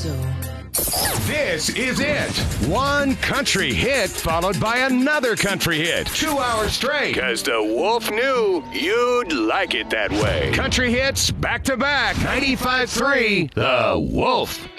so. This is it. One country hit followed by another country hit. 2 hours straight. Because the Wolf knew you'd like it that way. Country hits back to back. 95.3 The Wolf.